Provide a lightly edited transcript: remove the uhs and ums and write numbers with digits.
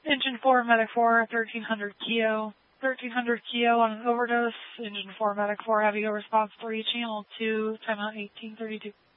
Engine 4, Medic 4, 1300 Keo. 1300 Keo on an overdose. Engine 4, Medic 4, Heavy Go Response 3, Channel 2, timeout 1832.